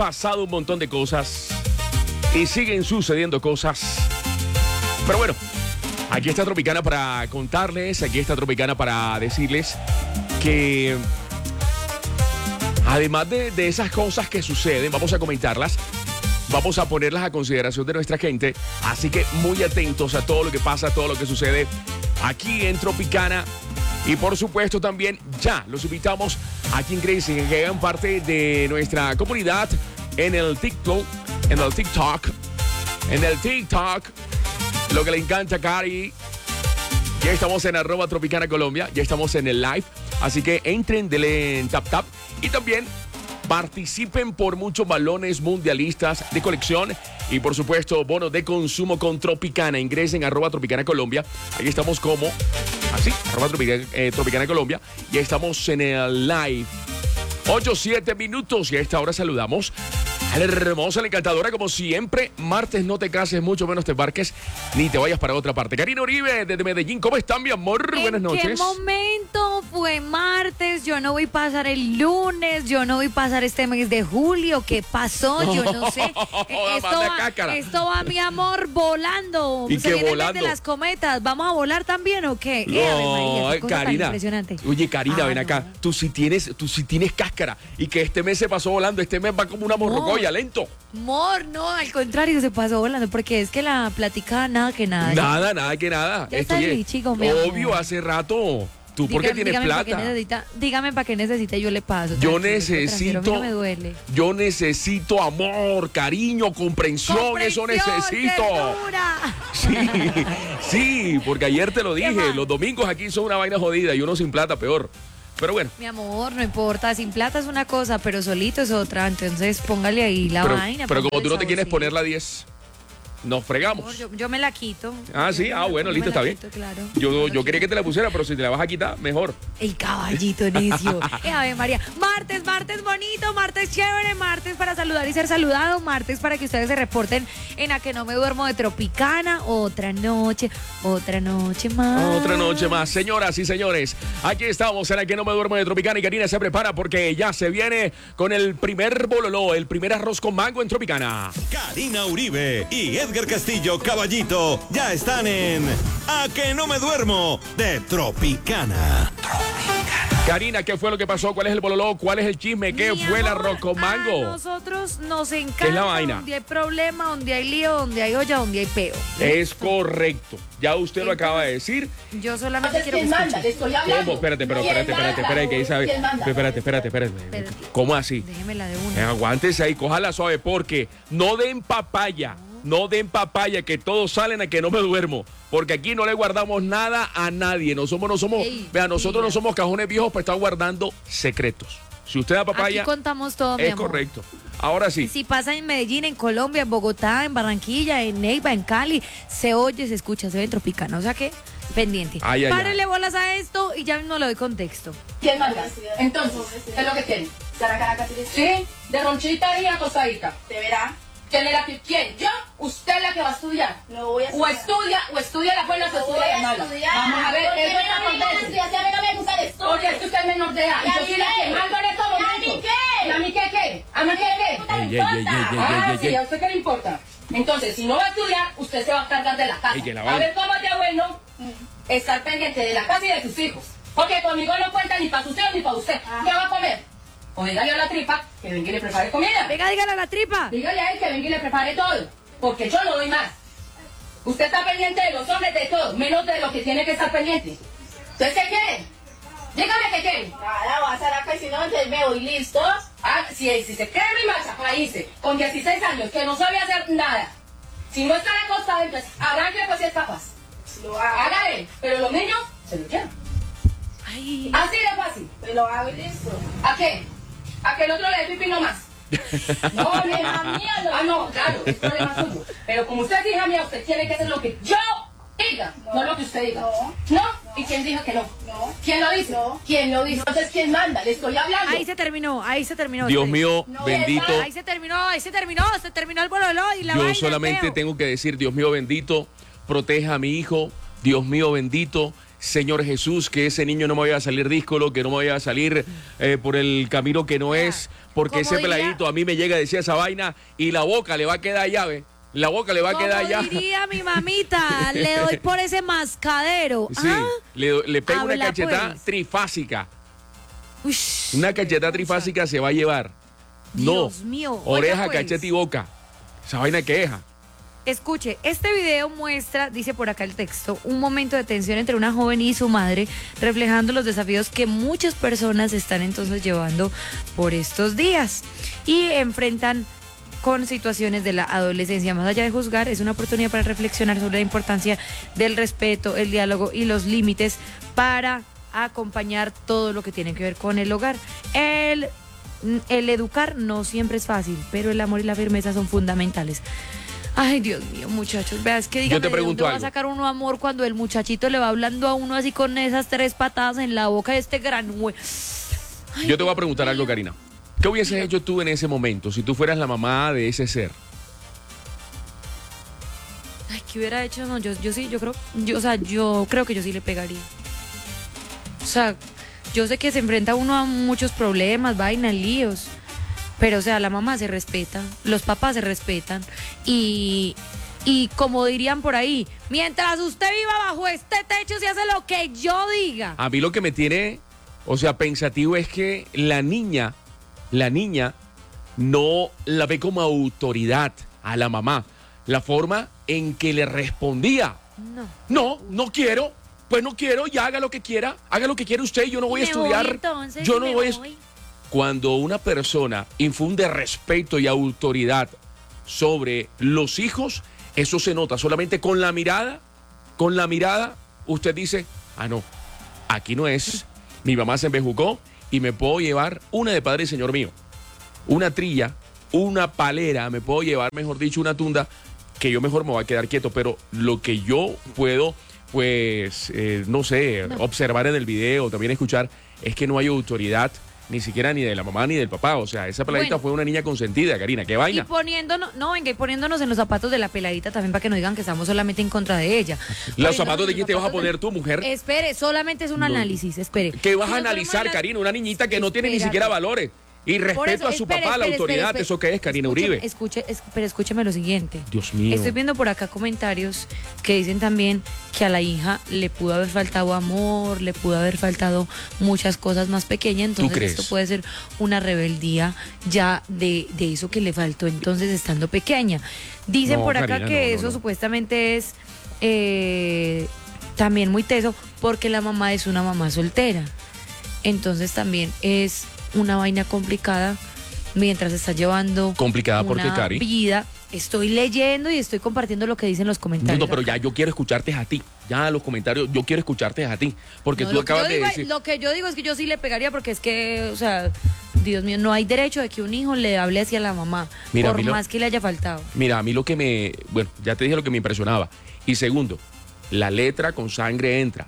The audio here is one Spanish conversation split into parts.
pasado un montón de cosas y siguen sucediendo cosas. Pero bueno, aquí está Tropicana para contarles, aquí está Tropicana para decirles que además de esas cosas que suceden, vamos a comentarlas, vamos a ponerlas a consideración de nuestra gente. Así que muy atentos a todo lo que pasa, a todo lo que sucede aquí en Tropicana. Y por supuesto también ya los invitamos aquí en Crazy, que hagan parte de nuestra comunidad en el TikTok, lo que le encanta a Cari. Ya estamos en @Tropicana Colombia, ya estamos en el live, así que entren, denle en tap y también participen por muchos balones mundialistas de colección y por supuesto bonos de consumo con Tropicana. Ingresen a @Tropicana Colombia, ahí estamos como así, @Tropicana Colombia, y estamos en el live. 8-7 minutos y a esta hora saludamos a la hermosa, la encantadora, como siempre. Martes, no te cases, mucho menos te embarques, ni te vayas para otra parte. Karina Uribe, desde Medellín, ¿cómo están, mi amor? Buenas noches. ¿En qué momento fue martes? Yo no voy a pasar el lunes, yo no voy a pasar este mes de julio. ¿Qué pasó? Yo no sé. Esto va, mi amor, volando. ¿Y se qué viene el mes volando? de las cometas. ¿Vamos a volar también o qué? No, María, qué cosa tan Karina. impresionante. Oye, Karina, ven acá. No. Tú sí tienes cáscara. Y que este mes se pasó volando. Este mes va como una morrocoya, lento. Amor, no, al contrario, se pasó volando, porque es que la platica nada que nada. Nada que nada. Ya está Oye, chico, mi amor. obvio, hace rato. ¿Tú por qué tienes plata? Dígame para qué necesita, yo le paso. Yo Tranquilo, necesito, a mí no me duele. yo necesito amor, cariño, comprensión, eso necesito. Ternura. Sí, porque ayer te lo ¿Qué dije, más? los domingos aquí son una vaina jodida y uno sin plata peor. Pero bueno. Mi amor, no importa, sin plata es una cosa, pero solito es otra, entonces póngale ahí la vaina. Pero como póngale tú no te quieres saborcito. poner la 10, nos fregamos. Amor, yo me la quito. Ah, sí, bueno, listo, está bien. Claro. Yo quería que te la pusiera, pero si te la vas a quitar, mejor. El caballito necio. Ave María. Martes bonito, martes chévere, martes para saludar y ser saludado, martes para que ustedes se reporten en A Que No Me Duermo de Tropicana. Otra noche más. Otra noche más. Señoras y señores, aquí estamos en A Que No Me Duermo de Tropicana y Karina se prepara porque ya se viene con el primer bololó, el primer arroz con mango en Tropicana. Karina Uribe y Edgar Castillo Caballito ya están en A Que No Me Duermo de Tropicana. Karina, ¿qué fue lo que pasó? ¿Cuál es el bololó? ¿Cuál es el chisme? ¿Qué Mi fue el amor, arroz con a mango? nosotros nos encanta ¿Qué es la vaina? donde hay problema, donde hay lío, donde hay olla, donde hay peo. Es correcto. Ya usted lo acaba de decir. Yo solamente quiero que ¿Quién manda? Le escuchen. estoy hablando. ¿Cómo? Espérate, que ahí sabe. ¿Quién manda? Espérate. ¿Cómo así? Déjemela de una. Aguántese ahí, cójala suave, porque no den papaya. No den papaya, que todos salen a Que No Me Duermo. Porque aquí no le guardamos nada a nadie. Nosotros no somos cajones viejos para estar guardando secretos. Si usted da papaya, Aquí contamos todo, mi es amor. correcto. Ahora sí. Si pasa en Medellín, en Colombia, en Bogotá, en Barranquilla, en Neiva, en Cali, se oye, se escucha, se ve en Tropicana. O sea que, pendiente. Ay. Párenle bolas a esto y ya mismo le doy contexto. ¿Quién manda? Entonces, ¿qué es lo que quieren? ¿Sí? De ronchita y acostadita. ¿Te verá? ¿Quién es la que? ¿Quién? ¿Yo? ¿Usted es la que va a estudiar? No voy a O estudia la buena o No voy estudia la a mala. estudiar. Vamos a ver, Porque eso me está no me gusta contento. estudiar, si a mí no me gusta el estudio. Porque es que usted es menor de edad. ¿Y a Yo mí soy la qué? que mando en estos ¿Y a mí momentos. qué? ¿Y a mí qué? ¿A mí qué? Ah, sí, ¿a usted qué le importa? Entonces, si no va a estudiar, usted se va a cargar de la casa. Ey, que la A vaina. ver cómo es de bueno estar pendiente de la casa y de sus hijos. Porque conmigo no cuenta ni para sus hijos ni para usted. ¿Qué va a comer? O dígale a la tripa que venga y le prepare comida. Venga, dígale a la tripa. Dígale a él que venga y le prepare todo. Porque yo no doy más. Usted está pendiente de los hombres, de todo, menos de lo que tiene que estar pendiente. ¿Entonces qué quiere? Dígame qué quiere. Nada, voy a hacer acá y si no, entonces me voy, ¿listos? Ah, si se cree mi marcha, países, con 16 años, que no sabía hacer nada. Si no está acostada, entonces arranque pues si es capaz. Lo hago. Hágale, pero los niños se lo llevan. Ay, Así de fácil. Me lo hago y listo. ¿A qué? ¿A que el otro le dé pipí nomás? No, Problema mío, no. Ah, no, claro, es problema suyo. Pero como usted es hija mía, usted tiene que hacer lo que yo diga, no lo que usted diga. No. ¿No? ¿Y quién dijo que no? No. ¿Quién lo dice? No. ¿Quién lo dice? Entonces, ¿quién manda? Le estoy hablando. ahí se terminó. Dios mío, No, bendito. Ahí se terminó el bololó y la vaina. Yo solamente feo. tengo que decir, Dios mío bendito, proteja a mi hijo. Dios mío bendito, Señor Jesús, que ese niño no me vaya a salir díscolo, que no me vaya a salir por el camino que no es, porque ese como diría- peladito a mí me llega a decir esa vaina y la boca le va a quedar llave. La boca le va a quedar Como llave. diría mi mamita, le doy por ese mascadero. Sí, Ah, le pego una habla, cachetada pues. trifásica. ush, Una cachetada trifásica se va a llevar. Dios No, mío. oreja, Oiga, pues. cachete y boca. Esa vaina queja. Escuche, este video muestra, dice por acá el texto, un momento de tensión entre una joven y su madre, reflejando los desafíos que muchas personas están entonces llevando por estos días y enfrentan con situaciones de la adolescencia. Más allá de juzgar, es una oportunidad para reflexionar sobre la importancia del respeto, el diálogo y los límites para acompañar todo lo que tiene que ver con el hogar. El educar no siempre es fácil, pero el amor y la firmeza son fundamentales. Ay, Dios mío, muchachos, veas que dígame, te pregunto ¿de dónde va a algo. sacar uno amor cuando el muchachito le va hablando a uno así con esas 3 patadas en la boca de este gran Yo te voy a preguntar algo, Karina. ¿Qué hubieses hecho tú en ese momento si tú fueras la mamá de ese ser? Ay, ¿qué hubiera hecho? No, yo sí, yo creo que yo sí le pegaría. O sea, yo sé que se enfrenta uno a muchos problemas, vainas, líos. Pero, o sea, la mamá se respeta, los papás se respetan. Y como dirían por ahí, mientras usted viva bajo este techo, se hace lo que yo diga. A mí lo que me tiene, o sea, pensativo es que la niña no la ve como autoridad a la mamá. La forma en que le respondía. No quiero. Pues no quiero, ya haga lo que quiera usted, yo no voy a estudiar. Entonces, Yo no me voy a voy. Cuando una persona infunde respeto y autoridad sobre los hijos, eso se nota solamente con la mirada, usted dice, ah, no, aquí no es, mi mamá se embejucó y me puedo llevar una de padre y señor mío, una trilla, una palera, me puedo llevar, mejor dicho, una tunda, que yo mejor me voy a quedar quieto, pero lo que yo puedo, pues, observar en el video, también escuchar, es que no hay autoridad, ni siquiera ni de la mamá ni del papá. O sea, esa peladita Bueno. fue una niña consentida, Karina. ¿Qué Y vaina? poniéndonos en los zapatos de la peladita también para que no digan que estamos solamente en contra de ella. ¿Los zapatos de quién te vas a poner tú, mujer? Espere, solamente es un análisis, espere. ¿Qué vas Si a nosotros analizar, vamos a- Karina? Una niñita que no tiene ni Espérate. siquiera valores. Y Por respeto eso, a su espere, papá, la espere, autoridad. espere. ¿Eso qué es, Karina Uribe? Pero escúcheme lo siguiente. Dios mío. Estoy viendo por acá comentarios que dicen también que a la hija le pudo haber faltado amor, le pudo haber faltado muchas cosas más pequeñas, entonces crees? esto puede ser una rebeldía ya de eso que le faltó entonces estando pequeña. Dicen No, por acá Karina, que no, no, eso no. supuestamente es también muy teso porque la mamá es una mamá soltera. Entonces también es una vaina complicada mientras está llevando ¿Complicada por qué, una Cari? vida. Estoy leyendo y estoy compartiendo lo que dicen los comentarios. No, pero ya yo quiero escucharte a ti. Ya los comentarios, yo quiero escucharte a ti. Porque No, tú lo que acabas yo de digo- decir. Lo que yo digo es que yo sí le pegaría porque es que, o sea, Dios mío, no hay derecho de que un hijo le hable hacia la mamá, Mira, por a mí más que le haya faltado. Mira, a mí lo que bueno, ya te dije lo que me impresionaba. Y segundo, la letra con sangre entra.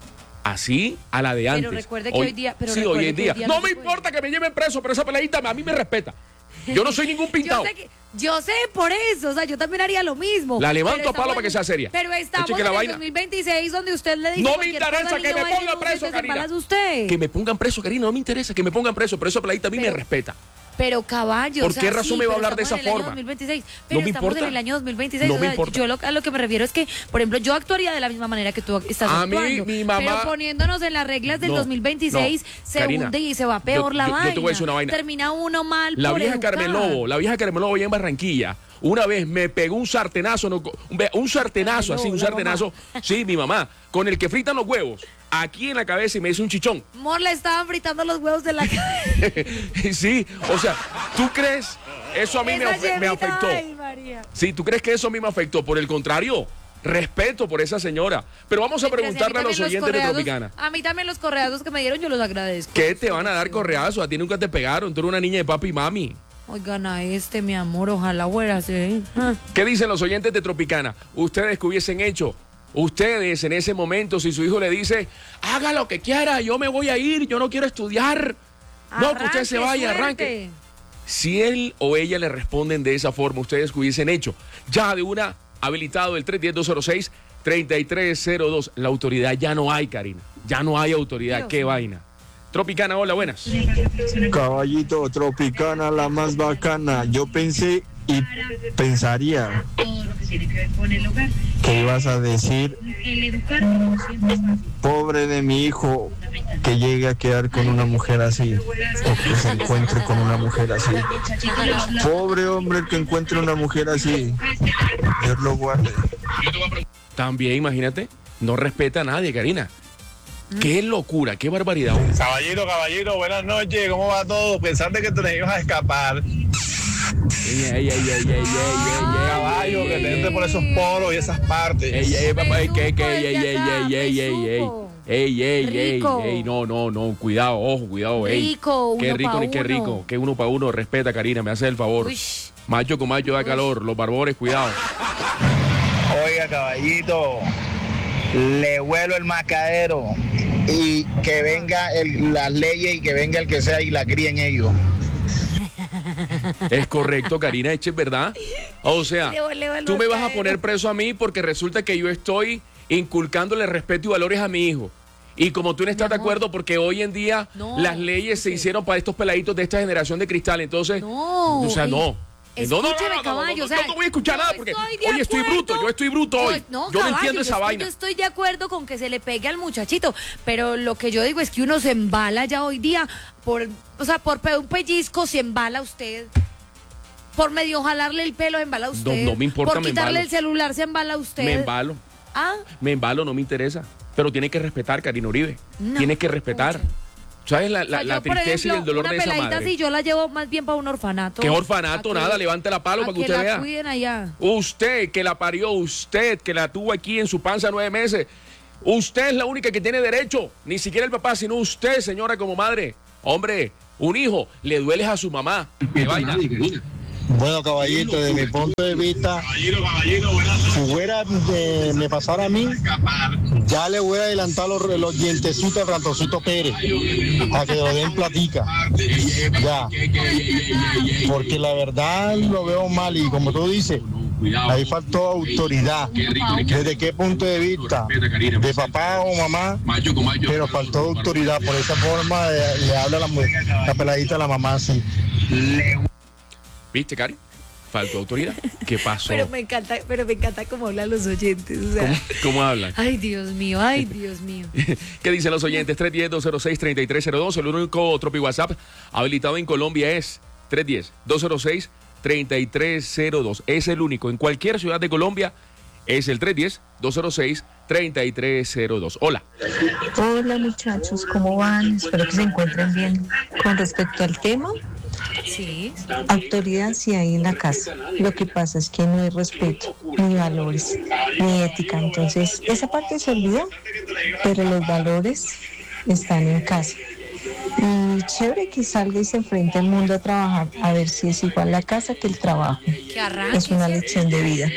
Así a la de antes. recuerde que hoy día- pero sí, recuerde hoy en que hoy día. día No no me se puede. importa que me lleven preso, pero esa peladita a mí me respeta. Yo no soy ningún pintado. Yo sé por eso, o sea, yo también haría lo mismo. La levanto Pero a palo estamos para que sea seria. Pero estamos Eche que en la el vaina. 2026 donde usted le dice No me cualquier interesa cosa al que niño, me vaya y ponga no, preso, usted se Karina. embaraza usted. Que me pongan preso, Karina, no me interesa que me pongan preso, pero esa peladita a mí me Pero- respeta. Pero caballo, ¿Por o sea, qué razón sí, me va a pero hablar de estamos esa en el año forma? 2026, No pero me estamos importa. en el año 2026. No o me sea, importa. yo a lo que me refiero es que, por ejemplo, yo actuaría de la misma manera que tú estás A mí, actuando. mi mamá- Pero poniéndonos en las reglas del No, 2026, no, se Karina, hunde y se va peor la yo vaina. te voy a decir una vaina. Termina uno mal La por vieja educar. Carmen Lobo allá en Barranquilla, una vez me pegó un sartenazo, un sartenazo, Ay, no, así, un la sartenazo, sí, mi mamá, con el que fritan los huevos, aquí en la cabeza y me hizo un chichón. Mor, le estaban fritando los huevos de la cabeza. Sí, o sea, ¿tú crees? Eso a mí me afectó. Ay, María. Sí, ¿tú crees que eso a mí me afectó? Por el contrario, respeto por esa señora. Pero vamos a Mientras preguntarle a los también oyentes de correazos- Tropicana. A mí también los correazos que me dieron, yo los agradezco. ¿Qué te van a dar correazos? A ti nunca te pegaron, tú eres una niña de papi y mami. Oigan, a mi amor, ojalá fuera así. ¿Qué dicen los oyentes de Tropicana? ¿Ustedes qué hubiesen hecho? Ustedes en ese momento, si su hijo le dice, haga lo que quiera, yo me voy a ir, yo no quiero estudiar. No, que usted se vaya, arranque. Si él o ella le responden de esa forma, ustedes qué hubiesen hecho. Ya de una, habilitado el 310-206 3302. La autoridad ya no hay, Karina. Ya no hay autoridad. Dios Qué mío. vaina. Tropicana, hola, buenas. Caballito, Tropicana, la más bacana. Yo pensé y pensaría que ibas a decir, pobre de mi hijo que llegue a quedar con una mujer así, o que se encuentre con una mujer así. Pobre hombre que encuentre una mujer así. Dios lo guarde. También, imagínate, no respeta a nadie, Karina. Qué locura, qué barbaridad. Caballito, buenas noches, ¿cómo va todo? Pensaste que te les ibas a escapar. Caballo, que te entre por esos poros y esas partes. Ey, no, cuidado, ojo, ey. Rico, Qué uno rico, pa' ni qué uno. rico, que uno para uno, respeta, Karina, me hace el favor. Uy. Macho con macho da calor, los barbores, cuidado. Oiga, caballito, le vuelo el mascadero y que venga las leyes y que venga el que sea y la críen ellos. Es correcto, Karina Eche, ¿verdad? O sea, Le vuelvo el tú me vas a mascadero. poner preso a mí porque resulta que yo estoy inculcándole respeto y valores a mi hijo. Y como tú no estás de acuerdo, porque hoy en día No, las leyes se hicieron para estos peladitos de esta generación de cristal, entonces, No. o sea, no. Escúcheme, caballo, o sea, no voy a escuchar yo nada porque estoy de hoy estoy acuerdo. bruto, yo estoy bruto hoy. No, yo no caballo, entiendo esa vaina. Yo estoy de acuerdo con que se le pegue al muchachito, pero lo que yo digo es que uno se embala ya hoy día por un pellizco se embala usted. Por medio jalarle el pelo se embala usted. No me importa, por me quitarle embalo. el celular se embala usted. Me embalo, no me interesa. Pero tiene que respetar, Karina Uribe. No, Tienes que respetar. pucha. ¿Sabes la O sea, yo, por tristeza ejemplo, y el dolor una de esa peladita madre? así, yo la llevo más bien para un orfanato. ¿Qué orfanato? A que- Nada, levante la palo a para que usted la vea. cuiden allá. Usted que la parió, usted que la tuvo aquí en su panza 9 meses. Usted es la única que tiene derecho. Ni siquiera el papá, sino usted, señora, como madre. Hombre, un hijo, le dueles a su mamá. ¿Qué vaina? Bueno, caballito, desde mi punto de vista, si fuera me pasara a mí, ya le voy a adelantar los dientecitos de Francisco Pérez, a que lo den platica. Ya. Porque la verdad lo veo mal y como tú dices, ahí faltó autoridad. ¿Desde qué punto de vista? ¿De papá o mamá? Pero faltó autoridad. Por esa forma le habla la peladita a la mamá así. ¿Viste, Cari? Faltó autoridad. ¿Qué pasó? Pero me encanta cómo hablan los oyentes. O sea. ¿Cómo hablan? Ay, Dios mío, ay, Dios mío. ¿Qué dicen los oyentes? 310-206-3302. El único Tropi WhatsApp habilitado en Colombia es 310-206-3302. Es el único. En cualquier ciudad de Colombia es el 310-206-3302. Hola. Hola muchachos, ¿cómo van? Espero que se encuentren bien. Con respecto al tema, Sí. autoridad sí hay en la casa. Lo que pasa es que no hay respeto, ni valores, ni ética. Entonces, esa parte se olvidó, pero los valores están en casa. Y chévere que salga y se enfrente al mundo a trabajar, a ver si es igual la casa que el trabajo. Que arranque. Es una lección de vida.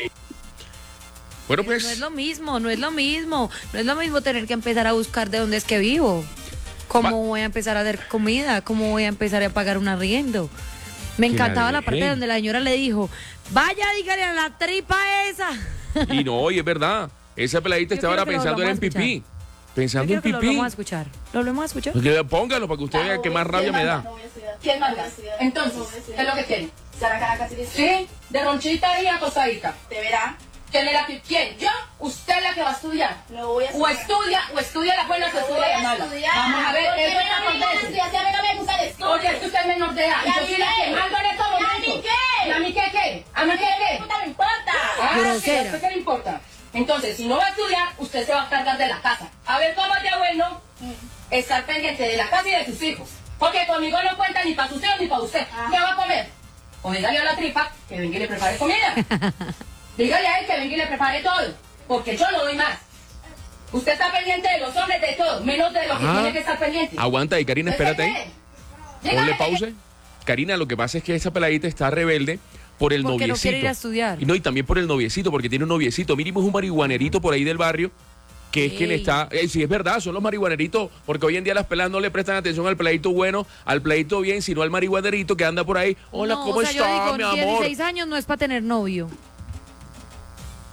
Bueno, No es pues, lo mismo, no es lo mismo. No es lo mismo tener que empezar a buscar de dónde es que vivo. ¿Cómo voy a empezar a hacer comida? ¿Cómo voy a empezar a pagar un arriendo? Me Que encantaba la la parte dejen. donde la señora le dijo, vaya, dígale a la tripa esa. y no, oye, es verdad. Esa peladita Yo estaba quiero ahora que lo pensando era en volvamos a pipí. Pensando Yo en quiero que lo pipí. volvamos a escuchar. ¿Lo volvemos a escuchar? Póngalo para que usted vea que más rabia me da. ¿Quién manda? Entonces, ¿qué es lo que quiere? ¿Sí? De ronchita y acostadita. Te verá. ¿Quién es la que quién? ¿Yo? ¿Usted es la que va a estudiar? No voy a O estudiar. estudia las buenas o No voy estudia las a malas. estudiar. Vamos a ver, Porque eso es a mí no me gusta acontece. estudiar, a mí no me gusta el estudio. Porque es que usted es menor de edad. ¿Y a Yo mí soy la qué? que mando en estos ¿Y a mí momentos. qué? ¿Y a mí qué? ¿A mí qué? Puta, me importa. Ah, sí, Grosera. ¿a usted qué le importa? Entonces, si no va a estudiar, usted se va a cargar de la casa. A ver cómo es de bueno estar pendiente de la casa y de sus hijos. Porque conmigo no cuenta ni para sus hijos ni para usted. ¿Qué va a comer? O dígale a la tripa que venga y le prepare comida. Dígale a él que venga y le prepare todo. Porque yo no doy más. Usted está pendiente de los hombres, de todo, menos de lo que Ajá. tiene que estar pendiente. Aguanta y Karina, ¿Usted espérate qué ahí. cree? Ponle Dígame pause. Karina, lo que pasa es que esa peladita está rebelde por el Porque no noviecito. quiere ir a estudiar. Y no, y también por el noviecito, porque tiene un noviecito. Mínimo es un marihuanerito por ahí del barrio, que es quien Ey. está... sí, es verdad, son los marihuaneritos, porque hoy en día las peladas no le prestan atención al peladito bueno, al peladito bien, sino al marihuanerito que anda por ahí. Hola, No, ¿cómo o sea, está, yo digo, mi amor? 16 años no es para tener novio.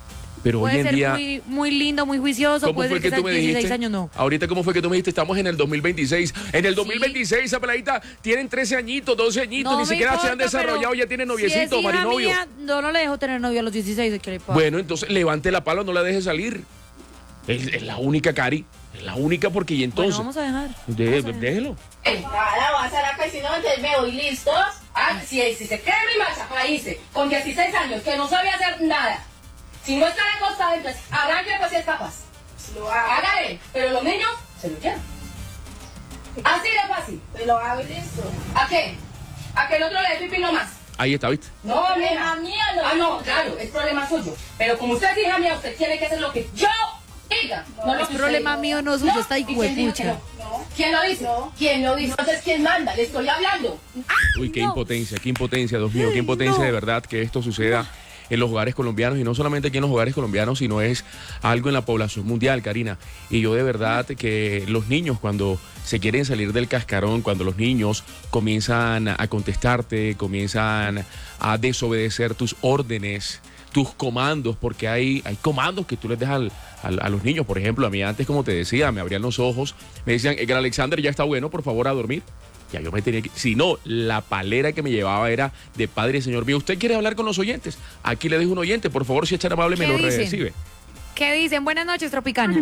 Pero hoy Puede en ser día... muy, muy lindo, muy juicioso. ¿Cómo Puede fue ser que que tú me sean 16 dijiste? años, no. Ahorita, ¿cómo fue que tú me dijiste? Estamos en el 2026. En el 2026, esa peladita tienen 13 añitos, 12 añitos, No ni me siquiera se han importa, desarrollado, pero ya tienen si noviecito, es hija marinovio. mía, yo no le dejo tener novio a los 16. ¿Qué le pasa? Bueno, entonces levante la pala, no la deje salir. Es la única, Cari. Es la única porque y entonces... Bueno, vamos a dejar. Déjelo. Ahora voy a hacer acá y si no, entonces me voy, ¿listos? Ah, si se queda en mi marcha, países, con 16 años, que no sabía hacer nada. Si no está acostada, entonces arranque pues si es capaz. Lo hago. Hágale, pero los niños se lo llevan. Así de fácil. Te lo hago y listo. ¿A qué? ¿A que el otro le dé pipí nomás? Ahí está, ¿viste? No, Hija nena. mía, no. Ah, no, claro, es problema suyo. Pero como usted es hija mía, usted tiene que hacer lo que yo diga. No, lo Es que problema usted mío, diga. no suyo, está ¿Y quién dijo que hijuepucha. no? ¿Quién lo dice? ¿Quién lo dice? Entonces, ¿quién manda? Le estoy hablando. Uy, qué no. impotencia, Dios mío, qué impotencia de verdad que esto suceda en los hogares colombianos y no solamente aquí en los hogares colombianos, sino es algo en la población mundial, Karina. Y yo de verdad que los niños cuando se quieren salir del cascarón, cuando los niños comienzan a contestarte, comienzan a desobedecer tus órdenes, tus comandos, porque hay comandos que tú les das a los niños. Por ejemplo, a mí antes, como te decía, me abrían los ojos, me decían, Edgar Alexander, ya está bueno, por favor, a dormir. Ya yo me tenía que... Si no, la palera que me llevaba era de Padre y Señor mío. ¿Usted quiere hablar con los oyentes? Aquí le dejo un oyente, por favor, si es tan amable, me ¿Qué lo dicen? recibe. ¿Qué dicen? Buenas noches, Tropicana.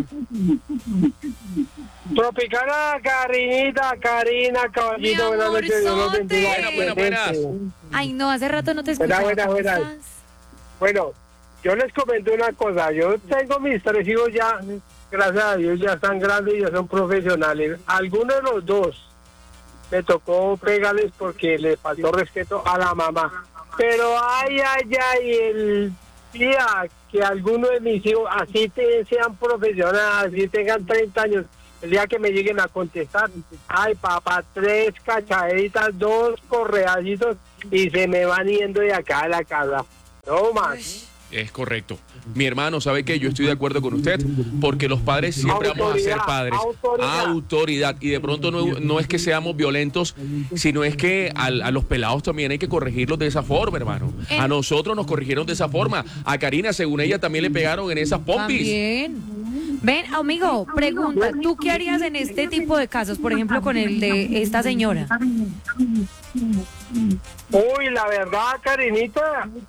Tropicana, Karinita, Karina, Mi caballito, buenas noches. Dios los amorzote. bendiga. Buenas. Ay, no, hace rato no te Buenas, escuchaba. buenas, ¿Cómo buenas. estás? Bueno, yo les comento una cosa. Yo tengo mis 3 hijos ya, gracias a Dios, ya están grandes y ya son profesionales. Algunos de los dos me tocó pegarles porque le faltó respeto a la mamá. Pero ay, el día que alguno de mis hijos, así sean profesionales, así tengan 30 años, el día que me lleguen a contestar, ay papá, 3 cachaditas, 2 correacitos y se me van yendo de acá de la casa. No más. Es correcto. Mi hermano, ¿sabe qué? Yo estoy de acuerdo con usted, porque los padres siempre vamos a ser padres. Autoridad. Y de pronto no es que seamos violentos, sino es que a los pelados también hay que corregirlos de esa forma, hermano. A nosotros nos corrigieron de esa forma. A Karina, según ella, también le pegaron en esas pompis. También. Ven, amigo, pregunta, ¿tú qué harías en este tipo de casos? Por ejemplo, con el de esta señora. Uy, la verdad, Karinita,